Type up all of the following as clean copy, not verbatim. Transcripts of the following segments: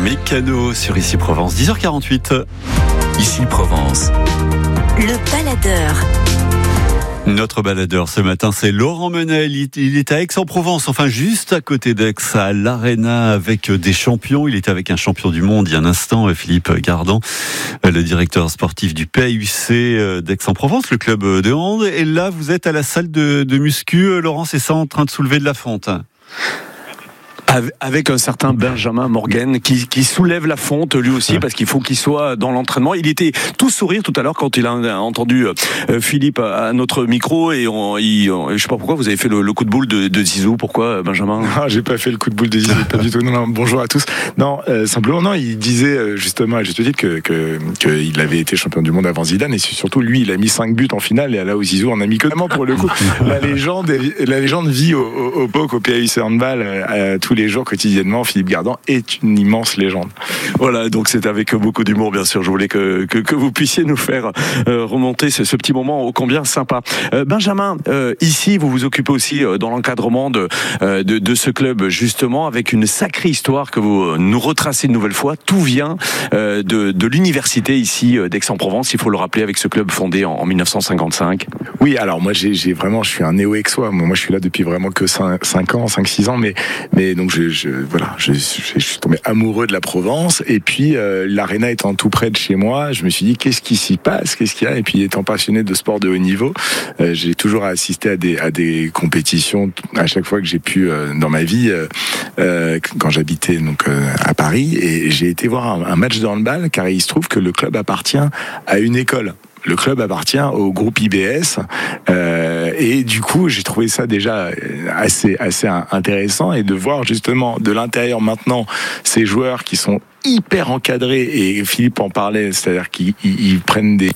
Mécano sur Ici Provence, 10h48. Ici Provence. Le baladeur. Notre baladeur ce matin, c'est Laurent Menel. Il est à Aix-en-Provence, enfin juste à côté d'Aix, à l'Arena, avec des champions. Il était avec un champion du monde il y a un instant, Philippe Gardan, le directeur sportif du PAUC d'Aix-en-Provence, le club de hand. Et là, vous êtes à la salle de muscu. Laurent, c'est ça, en train de soulever de la fonte? Avec un certain Benjamin Morgan qui soulève la fonte lui aussi, parce qu'il faut qu'il soit dans l'entraînement. Il était tout sourire tout à l'heure quand il a entendu Philippe à notre micro, et je sais pas pourquoi vous avez fait le coup de boule de Zizou. Pourquoi, Benjamin? J'ai pas fait le coup de boule de Zizou, pas du tout. Non, bonjour à tous. Non, simplement, non, il disait justement à juste titre qu'il avait été champion du monde avant Zidane, et surtout lui, il a mis 5 buts en finale, et là où Zizou en a mis que vraiment pour le coup. La légende vit au POC, au PAUC handball, tous les jours, quotidiennement. Philippe Gardan est une immense légende. Voilà, donc c'est avec beaucoup d'humour, bien sûr. Je voulais que vous puissiez nous faire remonter ce petit moment ô combien sympa. Benjamin, ici, vous vous occupez aussi dans l'encadrement de ce club, justement, avec une sacrée histoire que vous nous retracez une nouvelle fois. Tout vient de l'université ici d'Aix-en-Provence, il faut le rappeler, avec ce club fondé en 1955. Oui, alors moi, je suis un néo-aixois. Moi, je suis là depuis vraiment que 5-6 ans, mais donc je suis tombé amoureux de la Provence, et puis l'Arena étant tout près de chez moi, je me suis dit qu'est-ce qui s'y passe, qu'est-ce qu'il y a, et puis étant passionné de sport de haut niveau, j'ai toujours assisté à des compétitions à chaque fois que j'ai pu dans ma vie, quand j'habitais donc à Paris, et j'ai été voir un match de handball, car il se trouve que le club appartient à une école. Le club appartient au groupe IBS, et du coup j'ai trouvé ça déjà assez intéressant, et de voir justement de l'intérieur maintenant ces joueurs qui sont hyper encadrés, et Philippe en parlait, c'est-à-dire qu'ils prennent des...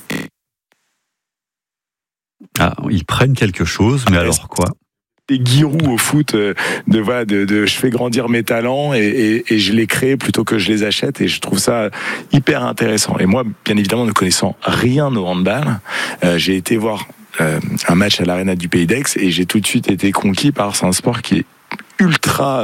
Ils prennent quelque chose, mais alors quoi? Des guirous au foot, je fais grandir mes talents, et je les crée plutôt que je les achète, et je trouve ça hyper intéressant. Et moi, bien évidemment, ne connaissant rien au handball, j'ai été voir un match à l'Arena du Pays d'Aix, et j'ai tout de suite été conquis par un sport qui est ultra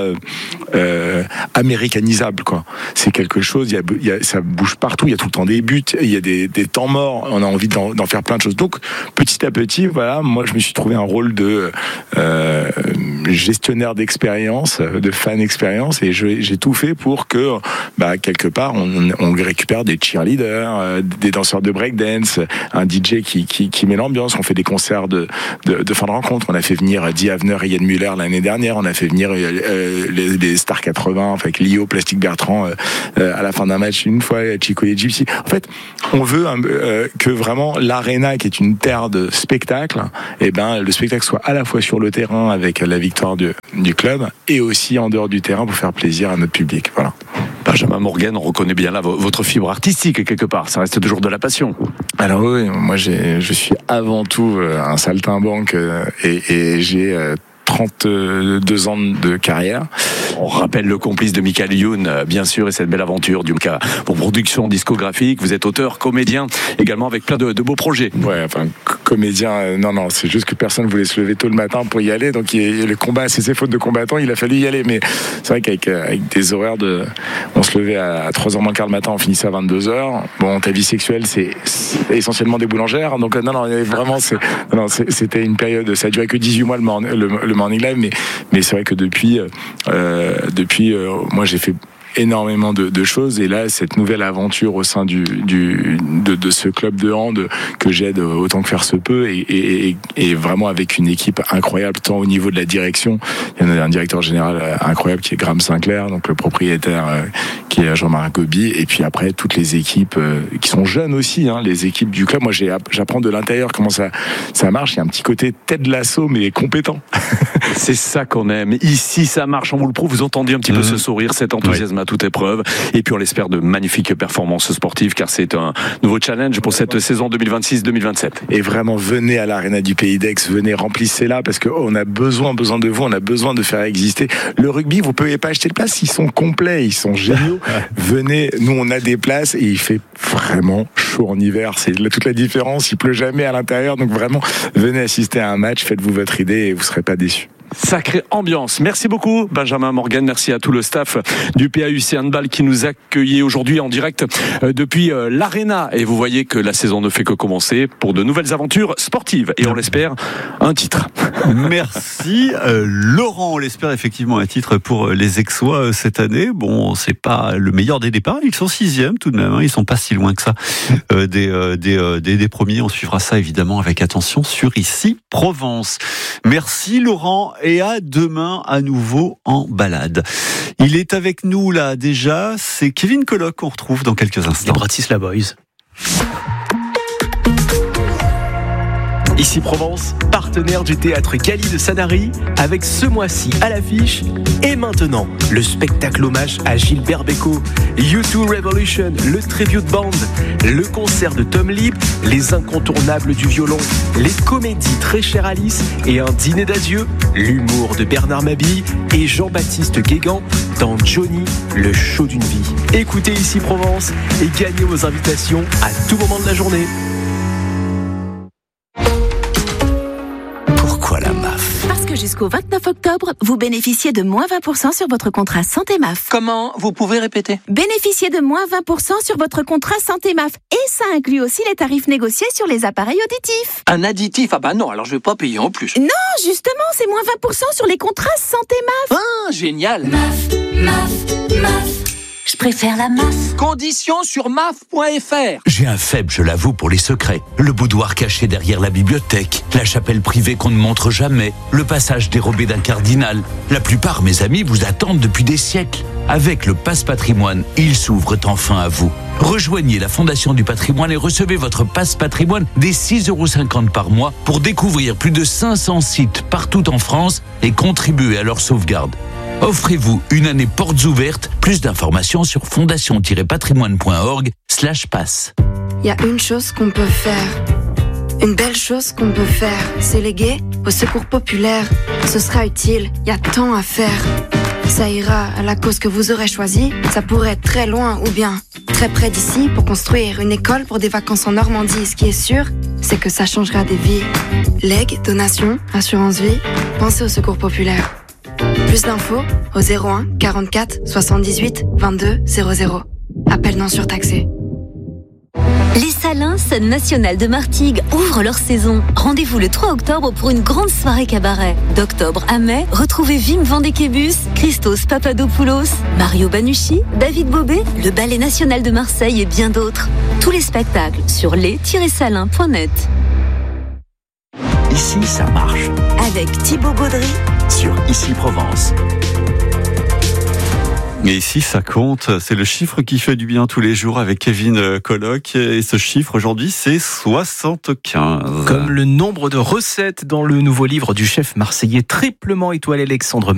américanisable, quoi. C'est quelque chose, ça bouge partout, il y a tout le temps des buts, il y a des temps morts, on a envie d'en faire plein de choses. Donc petit à petit, voilà, moi je me suis trouvé un rôle de gestionnaire d'expérience, de fan expérience, et j'ai tout fait pour que quelque part on récupère des cheerleaders, des danseurs de breakdance, un DJ qui met l'ambiance. On fait des concerts de fin de rencontre. On a fait venir Di Havner et Yann Muller l'année dernière. On a fait venir les Stars 80, avec Lio, Plastique Bertrand, à la fin d'un match une fois, Chico et Gypsy. En fait, on veut que vraiment l'Arena, qui est une terre de spectacle, le spectacle soit à la fois sur le terrain avec la victoire du club, et aussi en dehors du terrain pour faire plaisir à notre public. Voilà. Benjamin Morgan, on reconnaît bien là votre fibre artistique quelque part, ça reste toujours de la passion. Alors oui, moi je suis avant tout un saltimbanque, et j'ai 32 ans de carrière. On rappelle le complice de Michael Youn, bien sûr, et cette belle aventure du cas pour production discographique. Vous êtes auteur, comédien, également avec plein de beaux projets. Ouais, enfin, comédien, non, c'est juste que personne voulait se lever tôt le matin pour y aller, donc le combat, c'est ses fautes de combattant, il a fallu y aller. Mais c'est vrai qu'avec des horaires on se levait à 3h moins le quart le matin, on finissait à 22h. Bon, ta vie sexuelle, c'est essentiellement des boulangères, donc non, vraiment, c'était une période, ça a duré que 18 mois le Morning Live, mais c'est vrai que depuis, moi j'ai fait énormément de choses, et là cette nouvelle aventure au sein de ce club de hand que j'aide autant que faire se peut, et vraiment avec une équipe incroyable, tant au niveau de la direction, il y en a un directeur général incroyable qui est Graham Sinclair, donc le propriétaire qui est Jean-Marc Gobi, et puis après toutes les équipes qui sont jeunes aussi, les équipes du club. Moi j'apprends de l'intérieur comment ça marche. Il y a un petit côté tête de l'assaut, mais compétent. C'est ça qu'on aime. Ici ça marche, on vous le prouve. Vous entendiez un petit peu ce sourire, cet enthousiasme à toute épreuve, et puis on l'espère de magnifiques performances sportives, car c'est un nouveau challenge pour cette saison 2026-2027. Et vraiment, venez à l'Arena du Pays d'Aix, venez, remplissez-la, parce qu'on a besoin de vous, on a besoin de faire exister le rugby. Vous pouvez pas acheter de place, ils sont complets, ils sont géniaux. Venez, nous on a des places, et il fait vraiment chaud en hiver, c'est toute la différence. Il pleut jamais à l'intérieur, donc vraiment venez assister à un match, faites-vous votre idée et vous serez pas déçus. Sacrée ambiance. Merci beaucoup Benjamin Morgan, merci à tout le staff du PAUC Handball qui nous accueillait aujourd'hui en direct depuis l'Arena. Et vous voyez que la saison ne fait que commencer pour de nouvelles aventures sportives. Et on l'espère, un titre. Merci Laurent, on l'espère effectivement un titre pour les Aixois cette année. Bon, c'est pas le meilleur des départs, ils sont 6e tout de même, ils sont pas si loin que ça des premiers. On suivra ça évidemment avec attention sur Ici Provence. Merci Laurent et à demain à nouveau en balade. Il est avec nous là déjà, c'est Kevin Colloc qu'on retrouve dans quelques instants. Les Bratislava Boys. Ici Provence, partenaire du théâtre Cali de Sanary, avec ce mois-ci à l'affiche et maintenant le spectacle hommage à Gilbert Bécaud, U2 Revolution, le tribute band, le concert de Tom Lip, les incontournables du violon, les comédies Très chère Alice et un dîner d'adieu, l'humour de Bernard Mabille et Jean-Baptiste Guégan dans Johnny, le show d'une vie. Écoutez Ici Provence et gagnez vos invitations à tout moment de la journée. La MAF. Parce que jusqu'au 29 octobre, vous bénéficiez de moins 20% sur votre contrat Santé MAF. Comment ? Vous pouvez répéter ? Bénéficiez de moins 20% sur votre contrat Santé MAF. Et ça inclut aussi les tarifs négociés sur les appareils auditifs. Un additif ? Ah bah non, alors je vais pas payer en plus. Non, justement, c'est moins 20% sur les contrats Santé MAF. Ah, génial ! MAF. Je préfère la MAF. Conditions sur maf.fr. J'ai un faible, je l'avoue, pour les secrets. Le boudoir caché derrière la bibliothèque, la chapelle privée qu'on ne montre jamais, le passage dérobé d'un cardinal. La plupart, mes amis, vous attendent depuis des siècles. Avec le Passe Patrimoine, ils s'ouvrent enfin à vous. Rejoignez la Fondation du Patrimoine et recevez votre Passe Patrimoine des 6,50 € par mois pour découvrir plus de 500 sites partout en France et contribuer à leur sauvegarde. Offrez-vous une année portes ouvertes. Plus d'informations sur fondation-patrimoine.org/passe. Il y a une chose qu'on peut faire. Une belle chose qu'on peut faire, c'est léguer au secours populaire. Ce sera utile, il y a tant à faire. Ça ira à la cause que vous aurez choisie. Ça pourrait être très loin ou bien très près d'ici pour construire une école pour des vacances en Normandie. Ce qui est sûr, c'est que ça changera des vies. Legs, donations, assurance vie, pensez au secours populaire. Plus d'infos au 01 44 78 22 00. Appel non surtaxé. Les Salins, scène nationale de Martigues, ouvrent leur saison. Rendez-vous le 3 octobre pour une grande soirée cabaret. D'octobre à mai, retrouvez Wim Vandekebus, Christos Papadopoulos, Mario Banucci, David Bobet, le Ballet National de Marseille et bien d'autres. Tous les spectacles sur les-salins.net. Ici, ça marche. Avec Thibaut Gaudry Sur Ici Provence. Et ici, ça compte. C'est le chiffre qui fait du bien tous les jours avec Kevin Colloc. Et ce chiffre aujourd'hui, c'est 75. Comme le nombre de recettes dans le nouveau livre du chef marseillais triplement étoilé Alexandre